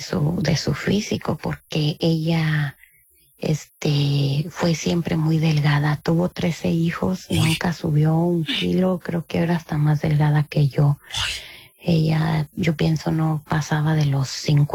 su físico, porque ella fue siempre muy delgada. Tuvo 13 hijos, Uy. nunca subió 1 kilo, creo que era hasta más delgada que yo. Ella, yo pienso, no pasaba de los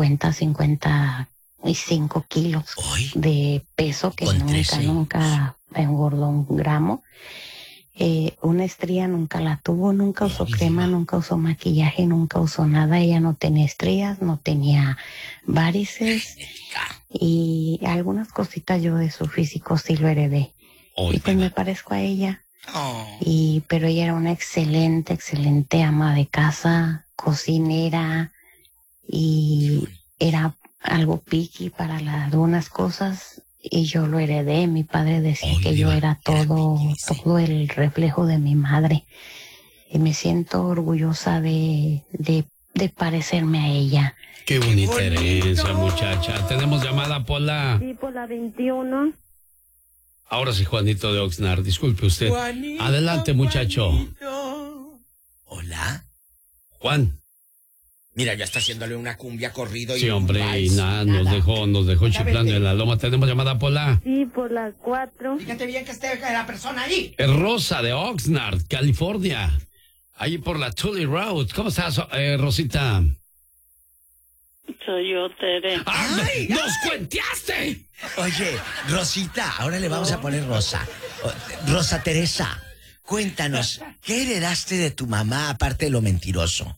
55 kilos Uy. de peso, que Con nunca, 13 nunca engordó 1 gramo. Una estría nunca la tuvo, nunca usó Ay, crema, diva. nunca usó maquillaje, nunca usó nada. Ella no tenía estrías, no tenía varices, y algunas cositas yo de su físico sí lo heredé. Ay, Y pues diva. me parezco a ella. Oh. Pero ella era una excelente, excelente ama de casa, cocinera, y era algo picky para algunas cosas, y yo lo heredé. Mi padre decía Ay, que yo diva, era era todo, picky, sí. todo el reflejo de mi madre, y me siento orgullosa de parecerme a ella. Qué bonita bonito. herencia, muchacha. Tenemos llamada, Pola. Sí, por la 21. Ahora sí, Juanito de Oxnard, disculpe usted. Juanito, Adelante, muchacho. Juanito. Hola. Juan. Mira, ya está haciéndole una cumbia corrido. Sí, un hombre, y vals. nada, nos dejó chiflando en la loma. Tenemos llamada, Pola. Sí, por la 4. Fíjate bien que esté la persona ahí. Es Rosa de Oxnard, California. Ahí por la Tully Road. ¿Cómo estás, Rosita? Soy yo, Tere. ¡Ay! ¡Nos cuenteaste! Oye, Rosita, ahora le vamos a poner Rosa. Rosa Teresa, cuéntanos, ¿qué heredaste de tu mamá aparte de lo mentiroso?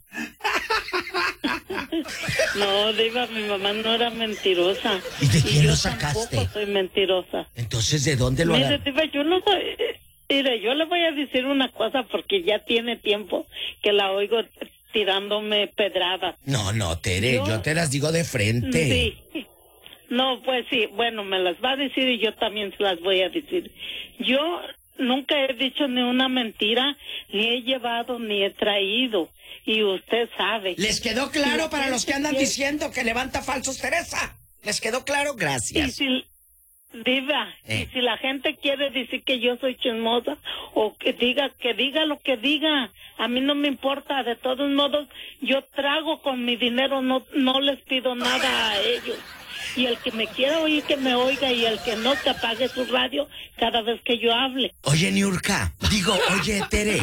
No, Diva, mi mamá no era mentirosa. ¿Y de quién yo lo sacaste? Tampoco soy mentirosa. Entonces, ¿de dónde lo Mire, agarraste? Diva, yo no soy... Mire, yo le voy a decir una cosa porque ya tiene tiempo que la oigo tirándome pedradas. No, Tere, Yo- yo te las digo de frente. Sí. No, pues sí, bueno, me las va a decir y yo también se las voy a decir. Yo nunca he dicho ni una mentira, ni he llevado, ni he traído. Y usted sabe. ¿Les quedó claro para los que andan Sí. diciendo que levanta falsos, Teresa? ¿Les quedó claro? Y Gracias. si, Diva, y si la gente quiere decir que yo soy chismosa, o que diga lo que diga, a mí no me importa. De todos modos, yo trago con mi dinero, no les pido nada a ellos. Y el que me quiera oír, que me oiga, y el que no, que apague su radio cada vez que yo hable. Oye, Niurka, oye, Tere.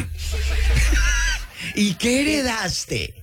¿Y qué heredaste?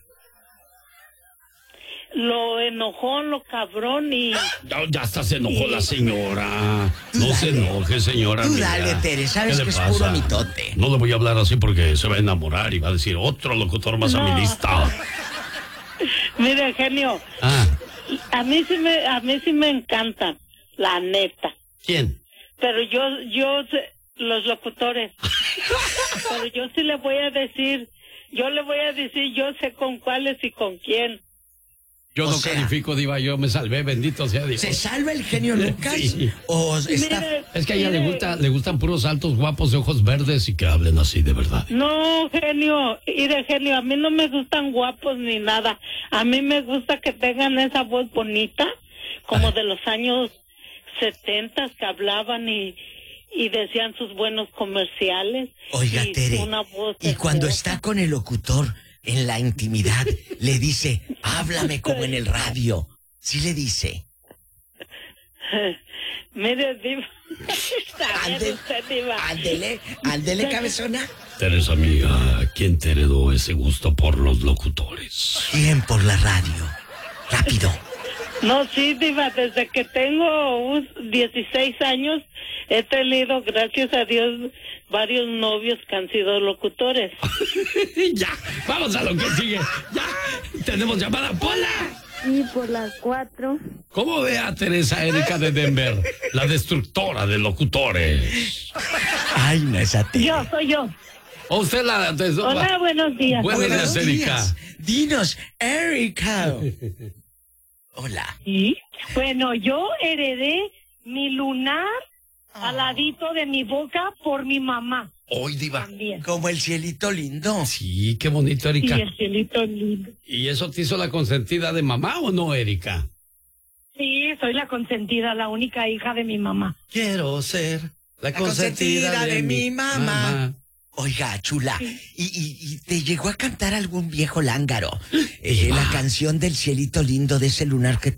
Lo enojón, lo cabrón y... Ya hasta se enojó Sí. la señora. Tú No dale. se enoje, señora. Tú mía. dale, Tere, sabes ¿Qué le que es pasa? puro mitote. No le voy a hablar así porque se va a enamorar y va a decir otro locutor más a mi No. lista. Mire, genio, Ah, a mí sí me encanta, la neta. ¿quién? Pero los locutores. Pero yo sí le voy a decir, yo sé con cuáles y con quién. Yo O no sea- califico, diva, yo me salvé, bendito sea Dios. ¿Se salva el genio Lucas? Sí. ¿O está...? Mire, Es que a ella mire, le gustan puros altos guapos de ojos verdes y que hablen así de verdad. No, genio, a mí no me gustan guapos ni nada. A mí me gusta que tengan esa voz bonita, como de los años 70, que hablaban y decían sus buenos comerciales. Oiga, y Tere, una voz y cuando hermosa. está con el locutor en la intimidad, le dice, háblame como en el radio. ¿Sí le dice? Mire, Diva. Ándele, Usted, Diva. ándele, cabezona. Teresa amiga, ¿quién te heredó ese gusto por los locutores? ¿Quién por la radio? Rápido. No, sí, Diva, desde que tengo 16 años he tenido, gracias a Dios, varios novios que han sido locutores. Ya, vamos a lo que sigue. Ya, tenemos llamada, Pola. Sí, por las 4. ¿Cómo ve a Teresa Erika de Denver, la destructora de locutores? Ay, no, esa Tere. Soy yo. ¿O usted la... Hola, buenos días. Buenos días, Erika. Dinos, Erika. Hola. Sí. Bueno, yo heredé mi lunar al ladito de mi boca por mi mamá Hoy, diva. también. Como el cielito lindo. Sí, qué bonito, Y Erika. el cielito lindo. ¿Y eso te hizo la consentida de mamá o no, Erika? Sí, soy la consentida, la única hija de mi mamá. Quiero ser la consentida de mi mamá. mamá. Oiga, chula, ¿y te llegó a cantar algún viejo lángaro? Diva. La canción del cielito lindo de ese lunar que